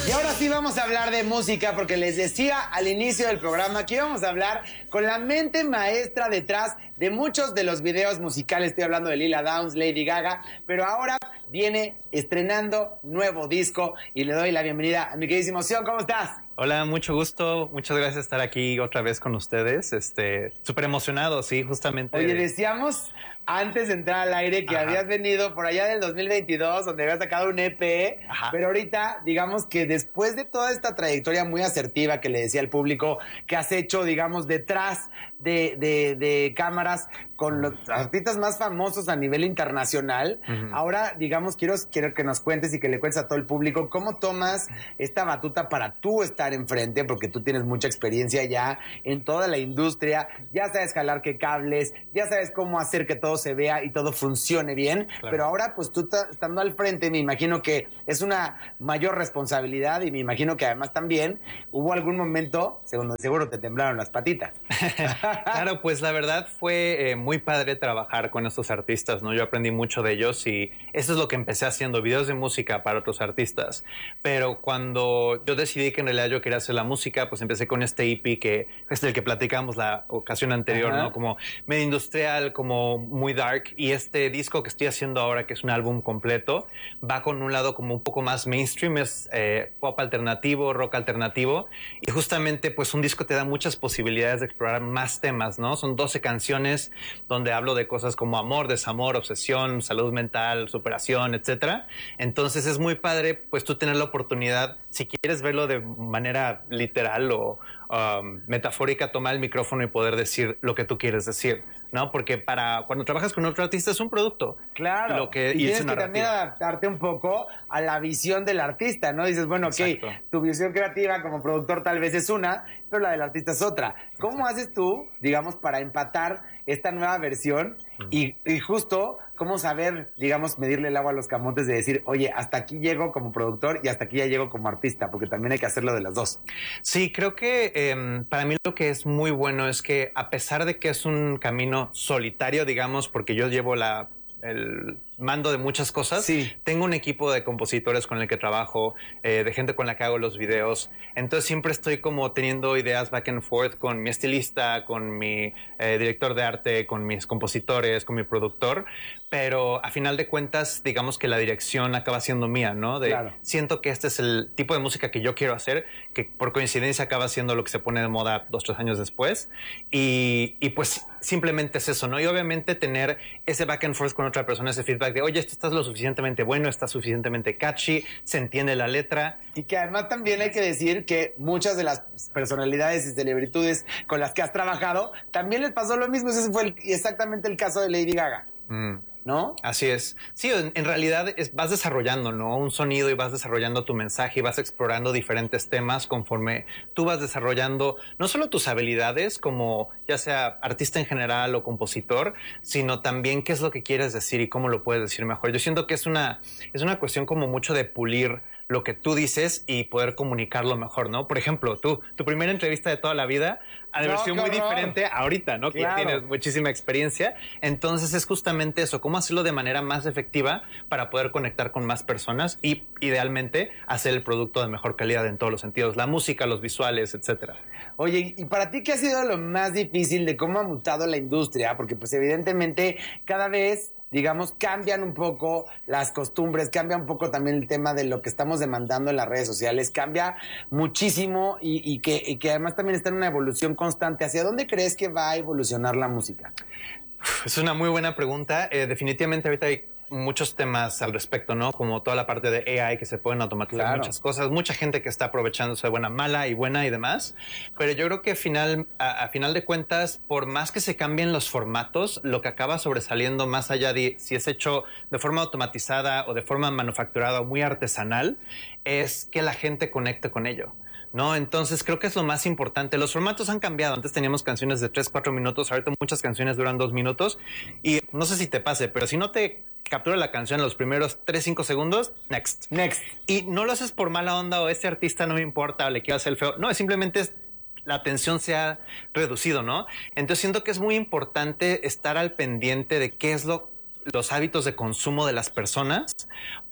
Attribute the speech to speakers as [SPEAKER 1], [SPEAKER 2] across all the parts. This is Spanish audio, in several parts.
[SPEAKER 1] Y ahora sí vamos a hablar de música, porque les decía al inicio del programa que íbamos a hablar con la mente maestra detrás de muchos de los videos musicales. Estoy hablando de Lila Downs, Lady Gaga, pero ahora viene estrenando nuevo disco y le doy la bienvenida a mi queridísimo Sion. ¿Cómo estás?
[SPEAKER 2] Hola, mucho gusto, muchas gracias por estar aquí otra vez con ustedes, súper emocionado, sí, justamente.
[SPEAKER 1] Oye, decíamos antes de entrar al aire que habías venido por allá del 2022, donde habías sacado un EP, pero ahorita, digamos que después de toda esta trayectoria muy asertiva que le decía al público, que has hecho, digamos, detrás de cámaras con los artistas más famosos a nivel internacional, ahora, digamos, quiero que nos cuentes y que le cuentes a todo el público cómo tomas esta batuta para tú estar enfrente, porque tú tienes mucha experiencia ya en toda la industria, ya sabes jalar qué cables, ya sabes cómo hacer que todo se vea y todo funcione bien, claro. Pero ahora pues tú estando al frente, me imagino que es una mayor responsabilidad y me imagino que además también hubo algún momento, seguro te temblaron las patitas.
[SPEAKER 2] Claro, pues la verdad fue muy padre trabajar con estos artistas, ¿no? Yo aprendí mucho de ellos y eso es lo que empecé haciendo, videos de música para otros artistas, pero cuando yo decidí que en realidad yo quería hacer la música, pues empecé con este EP que es del que platicamos la ocasión anterior, ¿no? Como medio industrial, como muy dark, y este disco que estoy haciendo ahora, que es un álbum completo, va con un lado como un poco más mainstream, es pop alternativo, rock alternativo, y justamente pues un disco te da muchas posibilidades de explorar más temas, ¿no? Son 12 canciones donde hablo de cosas como amor, desamor, obsesión, salud mental, superación, etcétera. Entonces es muy padre pues tú tener la oportunidad, si quieres verlo de manera literal o metafórica, tomar el micrófono y poder decir lo que tú quieres decir, ¿no? Porque para cuando trabajas con otro artista es un producto.
[SPEAKER 1] Claro.
[SPEAKER 2] Lo que,
[SPEAKER 1] y tienes que también adaptarte un poco a la visión del artista, ¿no? Dices, bueno,
[SPEAKER 2] Exacto.
[SPEAKER 1] ok, tu visión creativa como productor tal vez es una, pero la del artista es otra. ¿Cómo haces tú, digamos, para empatar esta nueva versión y justo cómo saber, digamos, medirle el agua a los camotes de decir, oye, hasta aquí llego como productor y hasta aquí ya llego como artista, porque también hay que hacerlo de las dos?
[SPEAKER 2] Sí, creo que para mí lo que es muy bueno es que a pesar de que es un camino solitario, digamos, porque yo llevo el mando de muchas cosas. Sí. Tengo un equipo de compositores con el que trabajo, de gente con la que hago los videos. Entonces siempre estoy como teniendo ideas back and forth con mi estilista, con mi director de arte, con mis compositores, con mi productor. Pero a final de cuentas, digamos que la dirección acaba siendo mía, ¿no? Claro. Siento que este es el tipo de música que yo quiero hacer, que por coincidencia acaba siendo lo que se pone de moda 2-3 años después. Y pues simplemente es eso, ¿no? Y obviamente tener ese back and forth con otra persona, ese feedback de, oye, esto está lo suficientemente bueno, está suficientemente catchy, se entiende la letra.
[SPEAKER 1] Y que además también hay que decir que muchas de las personalidades y celebritudes con las que has trabajado, también les pasó lo mismo. Ese fue exactamente el caso de Lady Gaga. ¿No?
[SPEAKER 2] Así es. Sí, en realidad vas desarrollando, ¿no? Un sonido y vas desarrollando tu mensaje y vas explorando diferentes temas conforme tú vas desarrollando no solo tus habilidades como ya sea artista en general o compositor, sino también qué es lo que quieres decir y cómo lo puedes decir mejor. Yo siento que es una cuestión como mucho de pulir lo que tú dices y poder comunicarlo mejor, ¿no? Por ejemplo, tu primera entrevista de toda la vida ha de haber sido muy diferente ahorita, ¿no? Claro. Que tienes muchísima experiencia. Entonces es justamente eso, cómo hacerlo de manera más efectiva para poder conectar con más personas y idealmente hacer el producto de mejor calidad en todos los sentidos, la música, los visuales, etcétera.
[SPEAKER 1] Oye, ¿y para ti qué ha sido lo más difícil de cómo ha mutado la industria? Porque pues evidentemente cada vez, digamos, cambian un poco las costumbres, cambia un poco también el tema de lo que estamos demandando en las redes sociales, cambia muchísimo y que además también está en una evolución constante. ¿Hacia dónde crees que va a evolucionar la música?
[SPEAKER 2] Es una muy buena pregunta. Definitivamente ahorita hay muchos temas al respecto, ¿no? Como toda la parte de AI que se pueden automatizar muchas cosas, mucha gente que está aprovechándose de buena, mala y buena y demás. Pero yo creo que a final de cuentas, por más que se cambien los formatos, lo que acaba sobresaliendo más allá de si es hecho de forma automatizada o de forma manufacturada o muy artesanal, es que la gente conecte con ello, ¿no? Entonces creo que es lo más importante. Los formatos han cambiado. Antes teníamos canciones de 3-4 minutos, ahorita muchas canciones duran 2 minutos y no sé si te pase, pero si no te captura la canción en los primeros 3-5 segundos, next. Y no lo haces por mala onda o este artista no me importa o le quiero hacer el feo. No, es simplemente la atención se ha reducido, ¿no? Entonces siento que es muy importante estar al pendiente de qué es los hábitos de consumo de las personas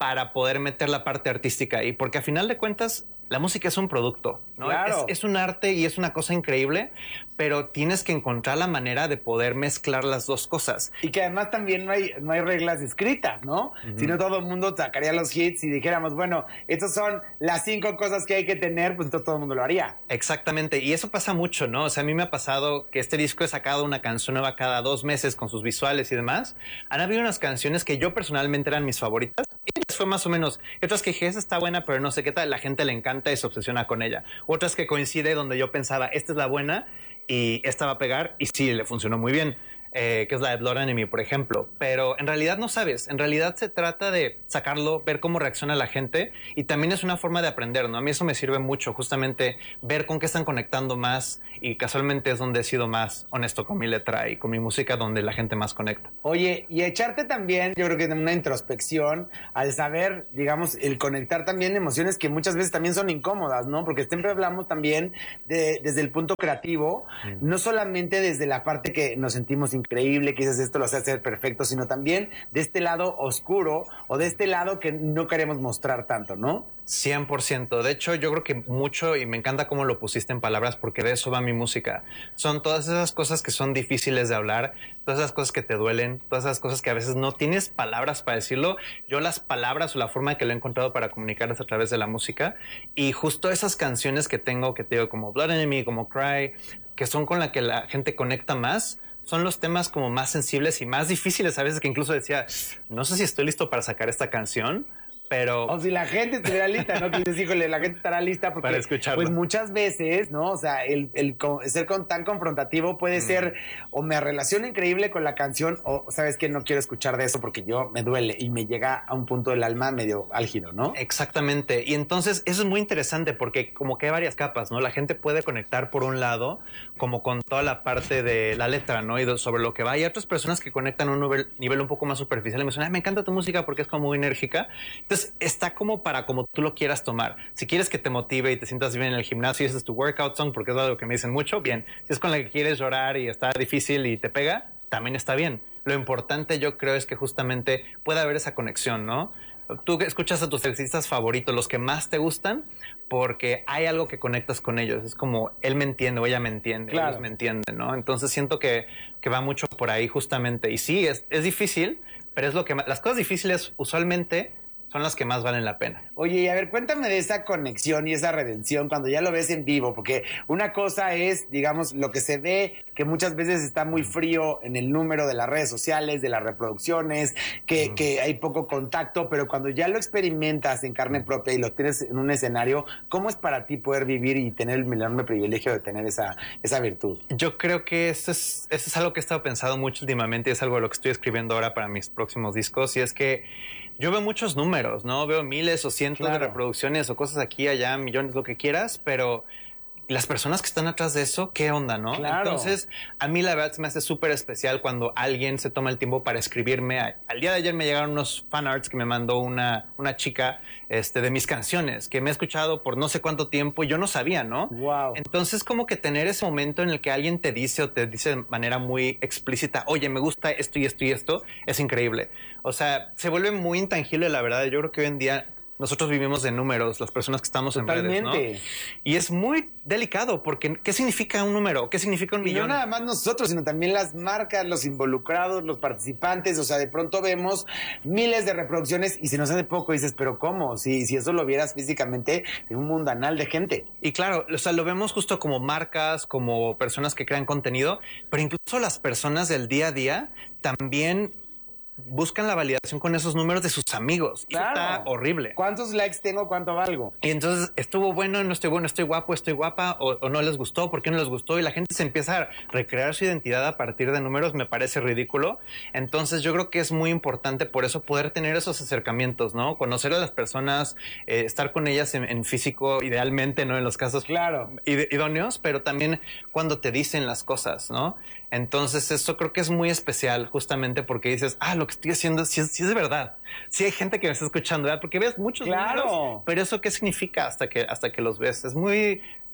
[SPEAKER 2] para poder meter la parte artística ahí, porque a final de cuentas la música es un producto, ¿no?
[SPEAKER 1] Claro.
[SPEAKER 2] Es un arte y es una cosa increíble, pero tienes que encontrar la manera de poder mezclar las dos cosas.
[SPEAKER 1] Y que además también no hay reglas escritas, ¿no? Si no, todo el mundo sacaría los hits y dijéramos, bueno, estas son las 5 cosas que hay que tener, pues entonces todo el mundo lo haría.
[SPEAKER 2] Exactamente, y eso pasa mucho, ¿no? O sea, a mí me ha pasado que este disco he sacado una canción nueva cada 2 meses con sus visuales y demás. Han habido unas canciones que yo personalmente eran mis favoritas, y fue más o menos, otras que dije, esa está buena, pero no sé qué tal, la gente le encanta y se obsesiona con ella. Otras que coincide donde yo pensaba, esta es la buena y esta va a pegar, y sí, le funcionó muy bien. Que es la de Blood Enemy, por ejemplo. Pero en realidad no sabes. En realidad se trata de sacarlo, ver cómo reacciona la gente, y también es una forma de aprender, ¿no? A mí eso me sirve mucho, justamente ver con qué están conectando más, y casualmente es donde he sido más honesto con mi letra y con mi música, donde la gente más conecta.
[SPEAKER 1] Oye, y echarte también, yo creo que una introspección al saber, digamos, el conectar también emociones que muchas veces también son incómodas, ¿no? Porque siempre hablamos también desde el punto creativo, no solamente desde la parte que nos sentimos increíble, que dices esto lo hace hacer perfecto, sino también de este lado oscuro o de este lado que no queremos mostrar tanto, ¿no?
[SPEAKER 2] 100%. De hecho, yo creo que mucho, y me encanta cómo lo pusiste en palabras, porque de eso va mi música. Son todas esas cosas que son difíciles de hablar, todas esas cosas que te duelen, todas esas cosas que a veces no tienes palabras para decirlo. Yo las palabras o la forma que lo he encontrado para comunicar es a través de la música, y justo esas canciones que tengo, que te digo, como Blood Enemy, como Cry, que son con la que la gente conecta más, son los temas como más sensibles y más difíciles a veces, que incluso decía, no sé si estoy listo para sacar esta canción, pero...
[SPEAKER 1] O si la gente estuviera lista, ¿no? Que dices, híjole, la gente estará lista porque...
[SPEAKER 2] Para escucharlo.
[SPEAKER 1] Pues muchas veces, ¿no? O sea, el ser tan confrontativo puede ser o me relaciono increíble con la canción o, ¿sabes qué? No quiero escuchar de eso porque yo me duele y me llega a un punto del alma medio álgido, ¿no?
[SPEAKER 2] Exactamente. Y entonces eso es muy interesante porque como que hay varias capas, ¿no? La gente puede conectar por un lado como con toda la parte de la letra, ¿no? Y sobre lo que va. Hay otras personas que conectan a un nivel un poco más superficial y me dicen, me encanta tu música porque es como muy enérgica. Entonces está como para como tú lo quieras tomar. Si quieres que te motive y te sientas bien en el gimnasio y ese es tu workout song, porque es algo que me dicen mucho, bien. Si es con la que quieres llorar y está difícil y te pega, también está bien. Lo importante yo creo es que justamente pueda haber esa conexión, ¿no? Tú escuchas a tus artistas favoritos, los que más te gustan, porque hay algo que conectas con ellos. Es como, él me entiende o ella me entiende,
[SPEAKER 1] claro.
[SPEAKER 2] Ellos me entienden, ¿no? Entonces siento que va mucho por ahí justamente. Y sí, es difícil, pero es lo que las cosas difíciles usualmente son las que más valen la pena.
[SPEAKER 1] Oye, y a ver, cuéntame de esa conexión y esa redención cuando ya lo ves en vivo, porque una cosa es, digamos, lo que se ve, que muchas veces está muy frío en el número de las redes sociales, de las reproducciones, que hay poco contacto, pero cuando ya lo experimentas en carne propia y lo tienes en un escenario, ¿cómo es para ti poder vivir y tener el enorme privilegio de tener esa virtud?
[SPEAKER 2] Yo creo que esto es algo que he estado pensando mucho últimamente y es algo de lo que estoy escribiendo ahora para mis próximos discos, y es que yo veo muchos números, ¿no? Veo miles o cientos de reproducciones o cosas aquí, allá, millones, lo que quieras, pero las personas que están atrás de eso, ¿qué onda, no?
[SPEAKER 1] Claro.
[SPEAKER 2] Entonces, a mí la verdad se me hace súper especial cuando alguien se toma el tiempo para escribirme. Al día de ayer me llegaron unos fan arts que me mandó una chica de mis canciones, que me ha escuchado por no sé cuánto tiempo y yo no sabía, ¿no?
[SPEAKER 1] Wow.
[SPEAKER 2] Entonces, como que tener ese momento en el que alguien te dice o te dice de manera muy explícita, oye, me gusta esto y esto y esto, es increíble. O sea, se vuelve muy intangible, la verdad. Yo creo que hoy en día nosotros vivimos de números, las personas que estamos en redes, ¿no? Y es muy delicado porque ¿qué significa un número? ¿Qué significa un millón?
[SPEAKER 1] Y no nada más nosotros, sino también las marcas, los involucrados, los participantes. O sea, de pronto vemos miles de reproducciones y se nos hace poco y dices, ¿pero cómo? Si eso lo vieras físicamente en un mundanal de gente.
[SPEAKER 2] Y claro, o sea, lo vemos justo como marcas, como personas que crean contenido, pero incluso las personas del día a día también buscan la validación con esos números de sus amigos.
[SPEAKER 1] Claro.
[SPEAKER 2] Eso está horrible.
[SPEAKER 1] ¿Cuántos likes tengo? ¿Cuánto valgo?
[SPEAKER 2] Y entonces, ¿estuvo bueno? ¿No estoy bueno? ¿Estoy guapo? ¿Estoy guapa? ¿O no les gustó? ¿Por qué no les gustó? Y la gente se empieza a recrear su identidad a partir de números. Me parece ridículo. Entonces, yo creo que es muy importante por eso poder tener esos acercamientos, ¿no? Conocer a las personas, estar con ellas en físico, idealmente, ¿no? En los casos idóneos, pero también cuando te dicen las cosas, ¿no? Entonces, eso creo que es muy especial justamente porque dices, lo que estoy haciendo sí es de verdad. Sí hay gente que me está escuchando, ¿verdad? Porque ves muchos números, pero ¿eso qué significa hasta que los ves? Es muy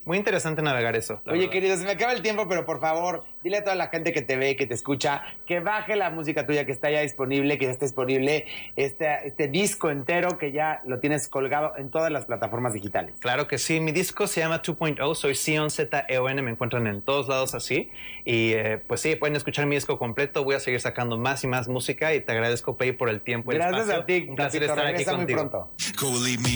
[SPEAKER 2] muy interesante navegar eso.
[SPEAKER 1] Oye, querido, se me acaba el tiempo, pero por favor, dile a toda la gente que te ve, que te escucha, que baje la música tuya, que está ya disponible, que ya está disponible este disco entero, que ya lo tienes colgado en todas las plataformas digitales.
[SPEAKER 2] Claro que sí, mi disco se llama 2.0, soy Zion, Z-E-O-N, me encuentran en todos lados así. Y pues sí, pueden escuchar mi disco completo, voy a seguir sacando más y más música y te agradezco, Pei, por el tiempo y el espacio.
[SPEAKER 1] Gracias a ti,
[SPEAKER 2] un placer estar aquí contigo.
[SPEAKER 1] Muy pronto.